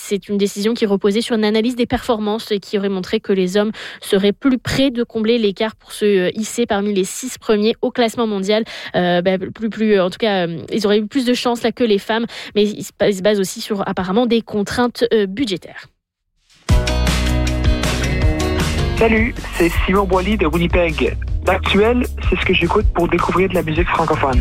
c'est une décision qui reposait sur une analyse des performances et qui aurait montré que les hommes seraient plus près de combler l'écart pour se hisser parmi les 6 premiers au classement mondial. En tout cas, ils auraient eu plus de chance là que les femmes, mais ils se basent aussi sur apparemment des contraintes budgétaires. Salut, c'est Simon Boily de Winnipeg. L'actuel, c'est ce que j'écoute pour découvrir de la musique francophone.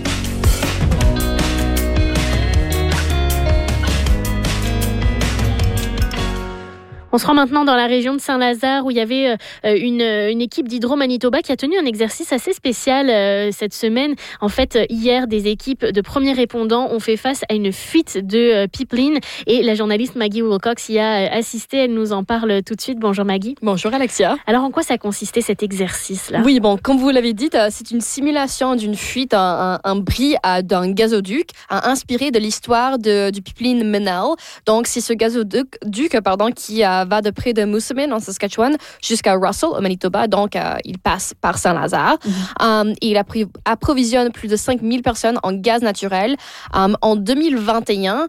On se rend maintenant dans la région de Saint-Lazare où il y avait une équipe d'Hydro-Manitoba qui a tenu un exercice assez spécial cette semaine. En fait, hier, des équipes de premiers répondants ont fait face à une fuite de pipeline et la journaliste Maggie Wilcox y a assisté. Elle nous en parle tout de suite. Bonjour Maggie. Bonjour Alexia. Alors, en quoi ça consistait cet exercice-là ? Oui, comme vous l'avez dit, c'est une simulation d'une fuite, un bris d'un gazoduc inspiré de l'histoire du pipeline Menal. Donc, c'est ce gazoduc qui va de près de Moosomin en Saskatchewan jusqu'à Russell au Manitoba. Donc, il passe par Saint-Lazare. Il approvisionne plus de 5000 personnes en gaz naturel. En 2021,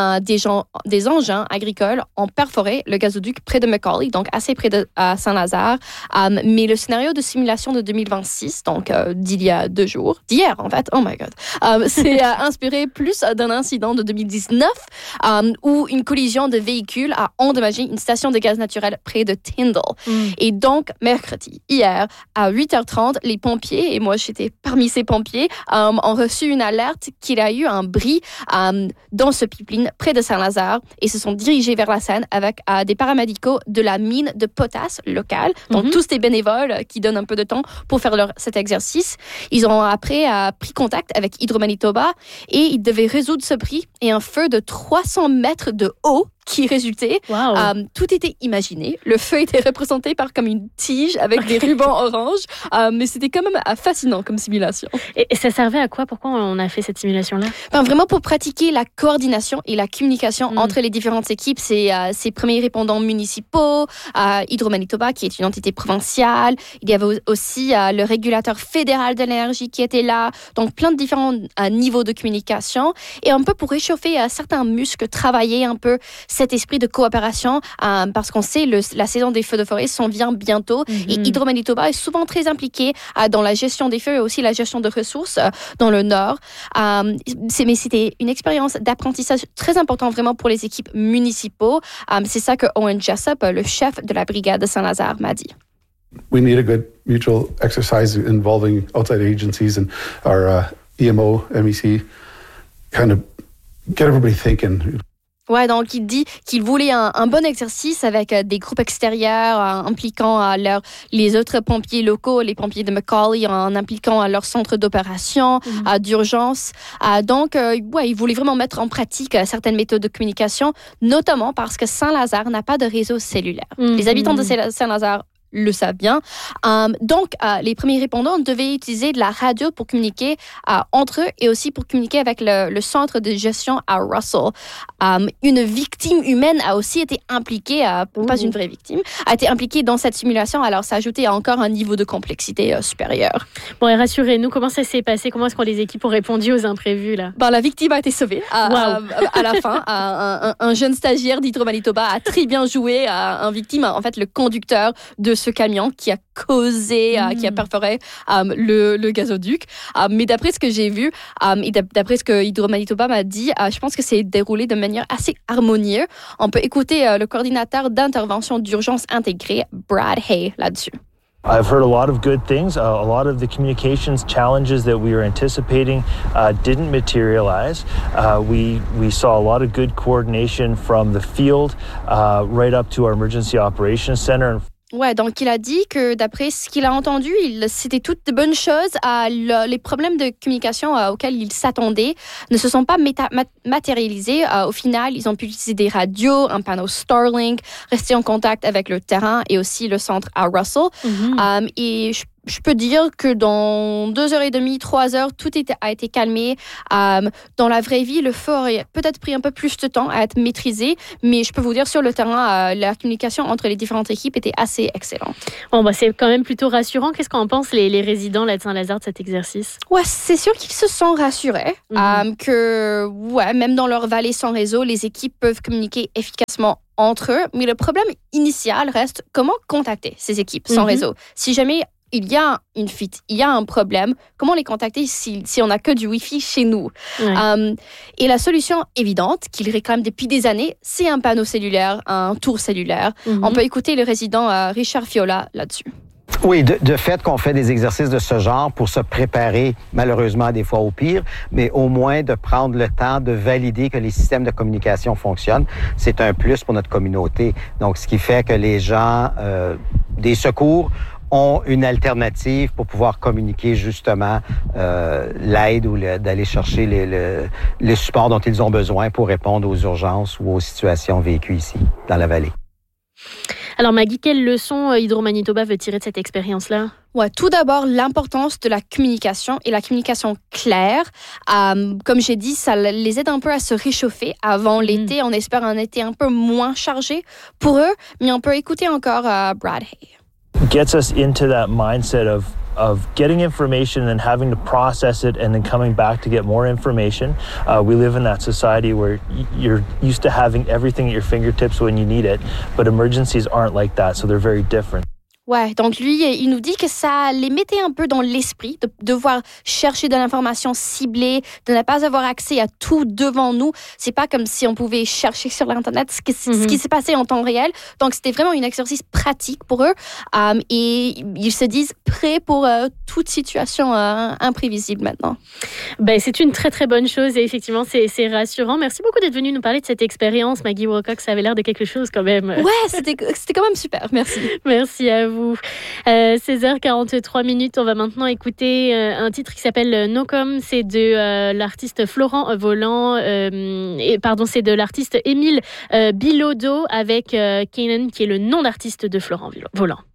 des engins agricoles ont perforé le gazoduc près de Macaulay, donc assez près de Saint-Lazare. Mais le scénario de simulation de 2026, donc d'il y a 2 jours, d'hier en fait, oh my god, c'est inspiré plus d'un incident de 2019 où une collision de véhicules a endommagé une station de gaz naturel près de Tyndall. Et donc, mercredi, hier, à 8h30, les pompiers, et moi j'étais parmi ces pompiers, ont reçu une alerte qu'il y a eu un bris dans ce pipeline près de Saint-Lazare et se sont dirigés vers la scène avec des paramédicaux de la mine de potasse locale. Donc, tous des bénévoles qui donnent un peu de temps pour faire cet exercice. Ils ont après pris contact avec Hydro-Manitoba et ils devaient résoudre ce bris et un feu de 300 mètres de haut qui résultait. Wow. Tout était imaginé. Le feu était représenté par comme une tige avec des rubans orange, mais c'était quand même fascinant comme simulation. Et ça servait à quoi ? Pourquoi on a fait cette simulation-là ? Vraiment pour pratiquer la coordination et la communication entre les différentes équipes. C'est ces premiers répondants municipaux, Hydro-Manitoba qui est une entité provinciale. Il y avait aussi le régulateur fédéral de l'énergie qui était là. Donc plein de différents niveaux de communication et un peu pour réchauffer certains muscles, travailler un peu cet esprit de coopération parce qu'on sait la saison des feux de forêt s'en vient bientôt et Hydro-Manitoba est souvent très impliqué dans la gestion des feux et aussi la gestion de ressources dans le Nord. Mais c'était une expérience d'apprentissage très importante vraiment pour les équipes municipaux. C'est ça que Owen Jessup, le chef de la brigade de Saint-Lazare, m'a dit. We need a good mutual exercise involving outside agencies and our EMO, MEC, kind of get everybody thinking. Ouais, donc il dit qu'il voulait un bon exercice avec des groupes extérieurs impliquant les autres pompiers locaux, les pompiers de Macaulay, en impliquant leur centre d'opération, d'urgence. Donc, il voulait vraiment mettre en pratique certaines méthodes de communication, notamment parce que Saint-Lazare n'a pas de réseau cellulaire. Les habitants de Saint-Lazare le savent bien. Donc, les premiers répondants devaient utiliser de la radio pour communiquer entre eux et aussi pour communiquer avec le centre de gestion à Russell. Une victime humaine a aussi été impliquée, pas une vraie victime, a été impliquée dans cette simulation. Alors, ça a ajouté encore un niveau de complexité supérieur. Bon, et rassurez-nous, comment ça s'est passé ? Comment est-ce que les équipes ont répondu aux imprévus là ? La victime a été sauvée à la fin. Un jeune stagiaire d'Hydro-Manitoba a très bien joué un victime, en fait, le conducteur de ce camion qui a causé, qui a perforé le gazoduc. Mais d'après ce que j'ai vu et d'après ce que Hydro-Manitoba m'a dit, je pense que c'est déroulé de manière assez harmonieuse. On peut écouter le coordinateur d'intervention d'urgence intégrée, Brad Hay, là-dessus. I've heard a lot of good things. A lot of the communications challenges that we were anticipating didn't materialize. We saw a lot of good coordination from the field right up to our emergency operations center. Ouais, donc il a dit que d'après ce qu'il a entendu, c'était toutes de bonnes choses. Les problèmes de communication auxquels il s'attendait ne se sont pas matérialisés. Au final, ils ont pu utiliser des radios, un panneau Starlink, rester en contact avec le terrain et aussi le centre à Russell. Et je peux dire que dans 2h30, 3h, tout a été calmé. Dans la vraie vie, le feu aurait peut-être pris un peu plus de temps à être maîtrisé, mais je peux vous dire sur le terrain, la communication entre les différentes équipes était assez excellente. Bon, c'est quand même plutôt rassurant. Qu'est-ce qu'en pensent les résidents là, de Saint-Lazare de cet exercice? Ouais, c'est sûr qu'ils se sont rassurés que même dans leur vallée sans réseau, les équipes peuvent communiquer efficacement entre eux, mais le problème initial reste comment contacter ces équipes sans réseau. Si jamais il y a une fuite, il y a un problème, comment les contacter si on n'a que du Wi-Fi chez nous? Et la solution évidente qu'ils réclament depuis des années, c'est un panneau cellulaire, un tour cellulaire. On peut écouter le résident Richard Fiola là-dessus. Oui, de fait qu'on fait des exercices de ce genre pour se préparer, malheureusement, des fois au pire, mais au moins de prendre le temps de valider que les systèmes de communication fonctionnent. C'est un plus pour notre communauté. Donc, ce qui fait que les gens des secours ont une alternative pour pouvoir communiquer justement l'aide ou d'aller chercher les supports dont ils ont besoin pour répondre aux urgences ou aux situations vécues ici, dans la vallée. Alors Maggie, quelle leçon Hydro-Manitoba veut tirer de cette expérience-là? Ouais, tout d'abord, l'importance de la communication et la communication claire. Comme j'ai dit, ça les aide un peu à se réchauffer avant l'été. On espère un été un peu moins chargé pour eux, mais on peut écouter encore Brad Hay. Gets us into that mindset of getting information and having to process it and then coming back to get more information. We live in that society where you're used to having everything at your fingertips when you need it, but emergencies aren't like that, so they're very different. Ouais, donc lui, il nous dit que ça les mettait un peu dans l'esprit de devoir chercher de l'information ciblée, de ne pas avoir accès à tout devant nous. C'est pas comme si on pouvait chercher sur l'Internet ce qui s'est passé en temps réel. Donc, c'était vraiment un exercice pratique pour eux. Et ils se disent prêts pour toute situation imprévisible maintenant. C'est une très, très bonne chose et effectivement, c'est rassurant. Merci beaucoup d'être venue nous parler de cette expérience, Maggie Wilcox. Ça avait l'air de quelque chose quand même. Ouais, c'était quand même super. Merci. Merci à vous. 16h43, on va maintenant écouter un titre qui s'appelle No-Com, c'est de l'artiste Florent Volant, c'est de l'artiste Émile Bilodeau avec Kanan qui est le nom d'artiste de Florent Volant.